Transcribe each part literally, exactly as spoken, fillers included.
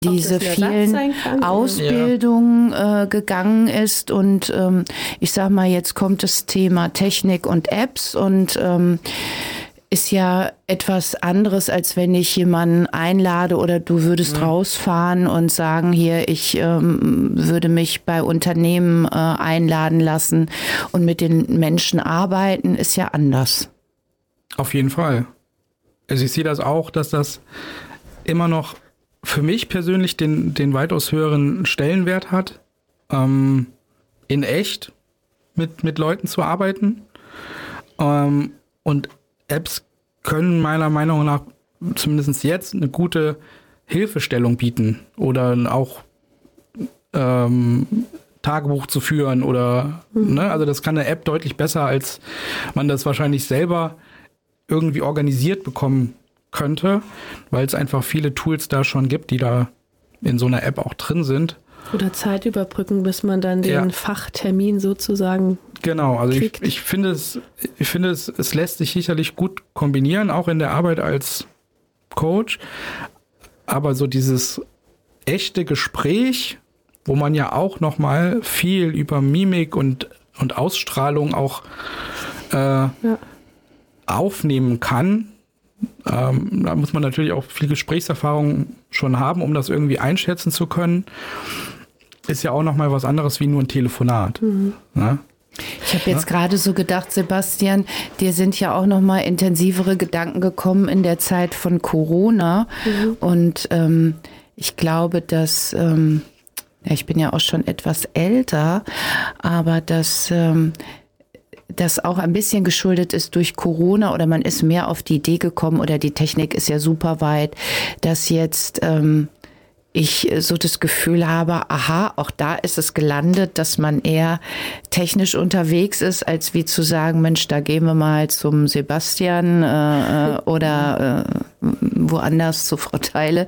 diese vielen Ausbildungen äh, gegangen ist und ähm, ich sag mal, jetzt kommt das Thema Technik und Apps und ähm, ist ja etwas anderes, als wenn ich jemanden einlade oder du würdest mhm. rausfahren und sagen, hier, ich ähm, würde mich bei Unternehmen äh, einladen lassen und mit den Menschen arbeiten, ist ja anders. Auf jeden Fall. Also ich sehe das auch, dass das immer noch für mich persönlich den, den weitaus höheren Stellenwert hat, ähm, in echt mit, mit Leuten zu arbeiten. Ähm, und Apps können meiner Meinung nach zumindest jetzt eine gute Hilfestellung bieten oder auch ähm, Tagebuch zu führen oder, mhm. ne, also das kann eine App deutlich besser, als man das wahrscheinlich selber irgendwie organisiert bekommen könnte, weil es einfach viele Tools da schon gibt, die da in so einer App auch drin sind. Oder Zeit überbrücken, bis man dann den ja. Fachtermin sozusagen Genau, also kriegt. ich, ich finde es, ich finde es, es lässt sich sicherlich gut kombinieren, auch in der Arbeit als Coach. Aber so dieses echte Gespräch, wo man ja auch nochmal viel über Mimik und, und Ausstrahlung auch äh, ja. aufnehmen kann. Ähm, da muss man natürlich auch viel Gesprächserfahrung schon haben, um das irgendwie einschätzen zu können. Ist ja auch nochmal was anderes wie nur ein Telefonat. Mhm. Ne? Ich habe jetzt ja? gerade so gedacht, Sebastian, dir sind ja auch nochmal intensivere Gedanken gekommen in der Zeit von Corona. Mhm. Und ähm, ich glaube, dass, ähm, ja, ich bin ja auch schon etwas älter, aber dass ähm, das auch ein bisschen geschuldet ist durch Corona oder man ist mehr auf die Idee gekommen oder die Technik ist ja super weit, dass jetzt ähm, ich so das Gefühl habe, aha, auch da ist es gelandet, dass man eher technisch unterwegs ist, als wie zu sagen, Mensch, da gehen wir mal zum Sebastian äh, oder äh, woanders zu Frau Theile,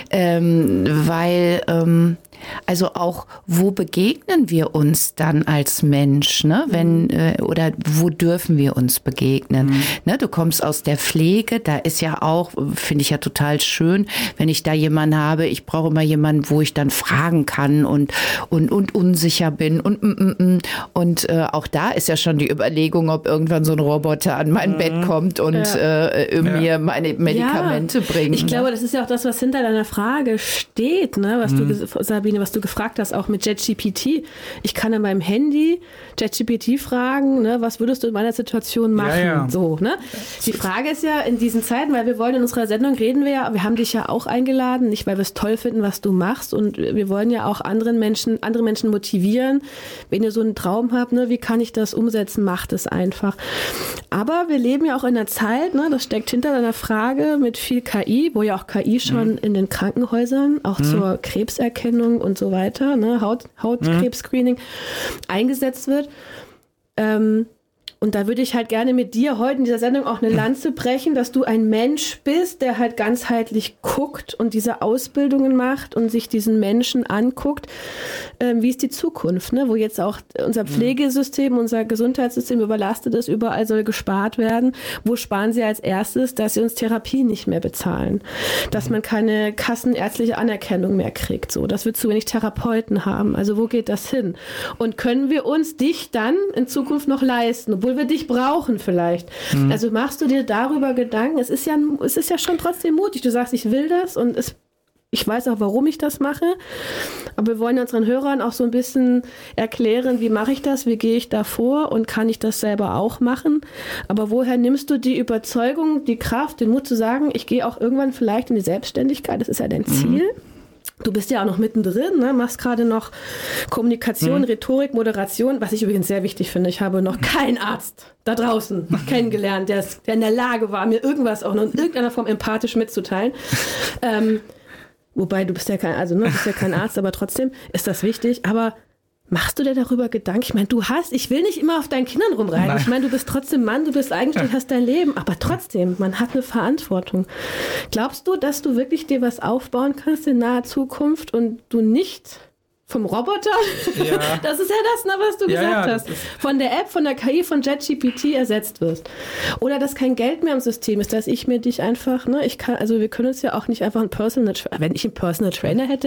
ähm, weil ähm, also auch, wo begegnen wir uns dann als Mensch, ne? Wenn äh, oder wo dürfen wir uns begegnen? Mhm. Ne? Du kommst aus der Pflege, da ist ja auch, finde ich ja total schön, wenn ich da jemanden habe, ich brauche immer jemanden, wo ich dann fragen kann und und und unsicher bin und und, und äh, auch da ist ja schon die Überlegung, ob irgendwann so ein Roboter an mein mhm. Bett kommt und ja. äh, mir ja. meine Medikamente ja. bringt. Ich glaube, das ist ja auch das, was hinter deiner Frage steht, ne? Was mhm. du, Sabine, was du gefragt hast, auch mit ChatGPT. Ich kann an meinem Handy ChatGPT fragen, ne, was würdest du in meiner Situation machen? Ja, ja. So, ne? Die Frage ist ja in diesen Zeiten, weil wir wollen in unserer Sendung reden wir ja, wir haben dich ja auch eingeladen, nicht weil wir es toll finden, was du machst und wir wollen ja auch anderen Menschen, andere Menschen motivieren, wenn ihr so einen Traum habt, ne, wie kann ich das umsetzen, macht es einfach. Aber wir leben ja auch in einer Zeit, ne, das steckt hinter deiner Frage mit viel K I, wo ja auch K I schon mhm. in den Krankenhäusern auch mhm. zur Krebserkennung und so weiter, ne, Haut, Hautkrebs-Screening mhm. eingesetzt wird. Ähm, und da würde ich halt gerne mit dir heute in dieser Sendung auch eine Lanze brechen, dass du ein Mensch bist, der halt ganzheitlich guckt und diese Ausbildungen macht und sich diesen Menschen anguckt. Ähm, wie ist die Zukunft, ne? Wo jetzt auch unser Pflegesystem, unser Gesundheitssystem überlastet ist, überall soll gespart werden. Wo sparen sie als erstes, dass sie uns Therapie nicht mehr bezahlen? Dass man keine kassenärztliche Anerkennung mehr kriegt. So, dass wir zu wenig Therapeuten haben. Also wo geht das hin? Und können wir uns dich dann in Zukunft noch leisten, obwohl wir dich brauchen vielleicht? Mhm. Also machst du dir darüber Gedanken? Es ist ja, es ist ja schon trotzdem mutig. Du sagst, ich will das und es ich weiß auch, warum ich das mache, aber wir wollen unseren Hörern auch so ein bisschen erklären, wie mache ich das, wie gehe ich da vor und kann ich das selber auch machen? Aber woher nimmst du die Überzeugung, die Kraft, den Mut zu sagen, ich gehe auch irgendwann vielleicht in die Selbstständigkeit, das ist ja dein Ziel. Mhm. Du bist ja auch noch mittendrin, ne? Machst gerade noch Kommunikation, mhm. Rhetorik, Moderation, was ich übrigens sehr wichtig finde. Ich habe noch keinen Arzt da draußen kennengelernt, der, der in der Lage war, mir irgendwas auch noch in irgendeiner Form empathisch mitzuteilen. ähm, Wobei, du bist ja kein, also ne, du bist ja kein Arzt, aber trotzdem ist das wichtig. Aber machst du dir darüber Gedanken? Ich meine, du hast, ich will nicht immer auf deinen Kindern rumreiten. Nein. Ich meine, du bist trotzdem Mann, du bist eigentlich, du hast dein Leben. Aber trotzdem, man hat eine Verantwortung. Glaubst du, dass du wirklich dir was aufbauen kannst in naher Zukunft und du nicht vom Roboter? Ja. Das ist ja das, ne, was du ja, gesagt ja, hast. Von der App, von der K I, von ChatGPT ersetzt wirst. Oder dass kein Geld mehr im System ist, dass ich mir dich einfach, ne, ich kann, also wir können uns ja auch nicht einfach einen Personal Trainer, wenn ich einen Personal Trainer hätte,